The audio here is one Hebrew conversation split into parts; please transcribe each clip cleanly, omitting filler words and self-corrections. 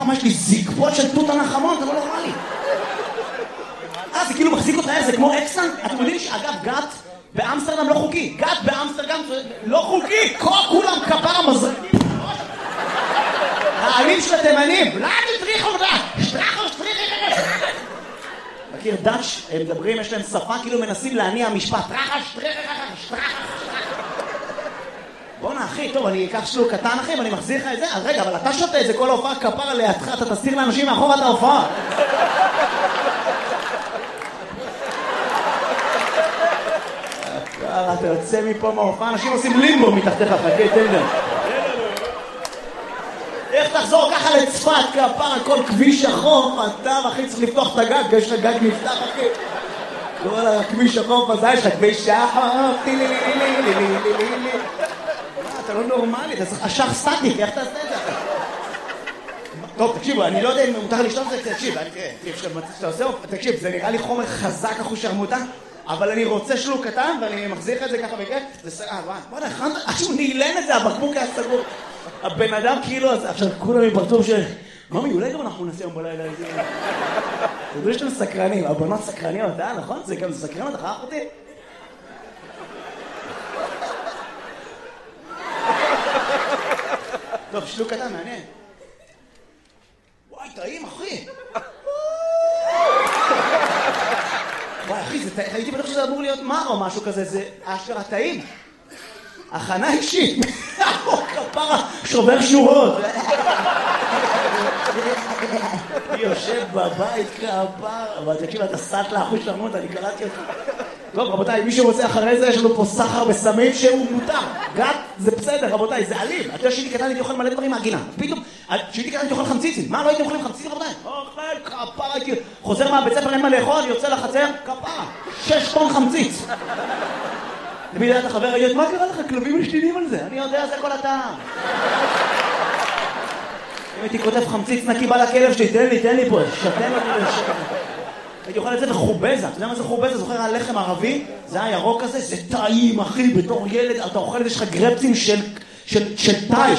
יש לי זיקפות של תות הנחמון, זה לא נורמלי. זה כאילו מחזיק אותך, זה כמו אקסטן. אתם יודעים שאגב, גת באמסטרדם לא חוקי. גת באמסטרדם לא חוקי. כולם כפרה מזרקים. העלים של התימנים. לא תטריחו אותה. שטרחו. מכיר דאץ', הם מדברים, יש להם שפה, כאילו מנסים להניע משפט. שטרחה. בוא'נה אחי, טוב, אני אקח שלוק קטן אחי, ואני מחזיר לך את זה. אז רגע, אבל אתה שותה את זה כל ההופעה כפרה לידך, אתה תסתיר לאנשים מאחור את ההופעה. אתה יוצא מפה מההופעה, אנשים עושים לימבו מתחתיך, חכה, תן להם. איך תחזור ככה לצפת, כפרה, כל כביש החוף, אתה אחי צריך לפתוח את הגג, יש לך גג נפתח אחי. כל הכביש החוף הזה, יש לך כביש החוף, אתה לא נורמלי, אתה צריך אשך סטטיק, איך תעשה את זה? טוב, תקשיבו, אני לא יודע אם מותר לשתות את זה, תקשיב, זה נראה לי חומר חזק אחוז שרמוטה, אבל אני רוצה שלוק קטן, ואני מחזיר לך את זה ככה וכך, זה סגר, וואי, עכשיו נעלן את זה, הבקבוק היה סגור. הבן אדם כאילו, עכשיו כולם עם פרצוף של, ממי, אולי גם אנחנו נעשה יום בלילה את זה. זה דברים שאתם סקרנים, הבנות סקרניות, נכון? זה גם סקרן אותך, אחותי? טוב, שלוק קטן, מעניין. וואי, טעים, אחי. וואי, אחי, הייתי בטוח שזה אמור להיות מר או משהו כזה, זה אשכרה טעים. הכנה אישית. כפרה, שובר שורות. אני יושב בבית כפרה, אבל תקשיב, אתה סט לאחוז שרמות, אני קלטתי אותך. טוב, רבותיי, מי שרוצה אחרי זה, יש לנו פה סחר בסמים שהוא מותר. גת, זה בסדר, רבותיי, זה אלים. אתה יודע שהייתי קטן, הייתי אוכל מלא דברים מהגינה. פתאום, שהייתי קטן, הייתי אוכל חמציצים. מה, לא הייתי אוכלים חמציצים, רבותיי? אוכל, כפרה, הייתי חוזר מהבית ספר, אין מה לאכול, יוצא לחצר, כפרה. 6 טון חמציץ. למי יודעת החבר, ראית, מה קרה לך? כלבים משתינים על זה. אני יודע, זה כל הטעם. אם הייתי כותב חמציץ נקי, בא לכלב שלי, תן לי פה, שתן אותי לשקט. הייתי אוכל את זה וחובזה. אתה יודע מה זה חובזה? זוכר על לחם ערבי? זה הירוק הזה, זה טעים, אחי, בתור ילד, אתה אוכל את זה, יש לך גרפצים של טייש.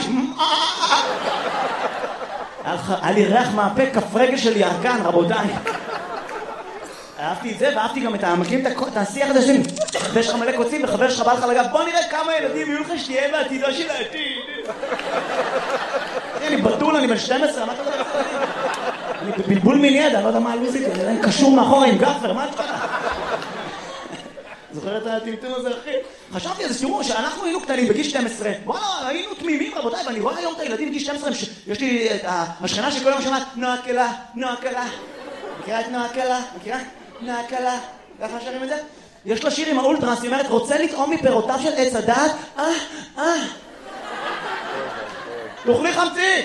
היה לי ריח מהפה, כף רגל של ירקן, רבותיי. אהבתי את זה, ואהבתי גם את המקים, את השיח הזה שלי. ויש לך מלא קוצים, וחבר שלך בא לך לגב, בוא נראה כמה ילדים יהיו לך שתהיה בעתידו של העתיד. אני בטול, אני בן 12, מה אתה יודע? אני בבלבול מיני, אני לא יודע מה הלוזית, אני קשור מאחורה עם גפר, מה את קרה? זוכר את הטמטום הזה, אחי? חשבתי על זה, תראו, שאנחנו היינו קטנים בגיל 12, וואלה, היינו תמימים, רבותיי, ואני רואה היום את הילדים בגיל 12, יש לי את השכנה שכל יום שמעת, נועה קלה, נועה קלה. מכירה את נועה קלה? מכירה? נועה קלה. ככה שרים את זה? יש לה שיר עם האולטרס, היא אומרת, רוצה לטעום מפירותיו של עץ הדעת? תאכלי חמציץ,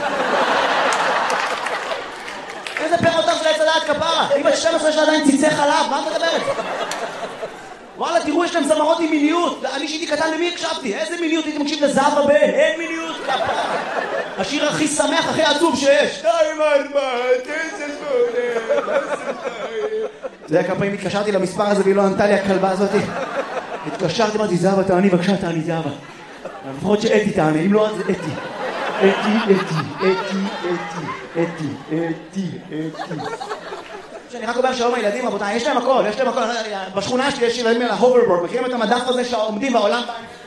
איזה פירותיו של עץ הדעת כפרה? היא בת 12 יש לה עדיין ציצי חלב, מה את מדברת? וואלה, תראו, יש להם זמרות עם מיניות. אני שהייתי קטן, למי הקשבתי? איזה מיניות? הייתי מקשיב לזהבה בן. אין מיניות כפרה. השיר הכי שמח, הכי עצוב שיש. 2, 4, 9, 8. אתה יודע כמה פעמים התקשרתי למספר הזה והיא לא ענתה לי הכלבה הזאת? התקשרתי, אמרתי, זהבה, תעני, בבקשה, תעני, זהבה. לפחות שאתי תעני, אם לא, אז אתי. אתי. שאני רק אומר שהיום הילדים, רבותיי, יש להם הכל. בשכונה שלי יש ילדים על ההוברבורד, מכירים את המדף הזה שעומדים בעולם?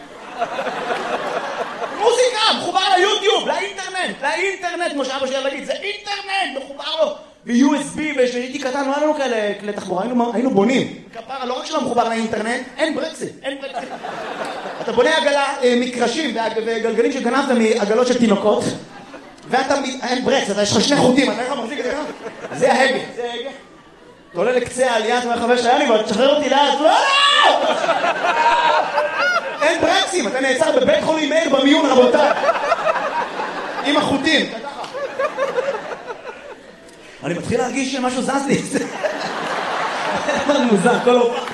מוזיקה, מחובר ליוטיוב, לאינטרנט, כמו שאבא שלי להגיד, זה אינטרנט, מחובר לו. ב-USB, ושהייתי קטן, לא היה לנו כאלה כלי תחבורה, היינו בונים. כפרה, לא רק שלא מחובר לאינטרנט, אין ברקסים. אתה בונה עגלה, מקרשים וגלגלים שגנבת מעגלות של תינוקות, ואתה, אין ברקס, יש לך 2 חוטים, אתה איך מחזיק את זה? זה ההגה, אתה עולה לקצה העלייה, אתה אומר חבר שהיה לי, תשחרר אותי לאט, לא! אין ברקסים, אתה נעצר בבית חולים מאיר במיון, רבותיי. עם החוטים. אני מתחיל להרגיש שמשהו זז לי. זה מוזר, כל הופעה.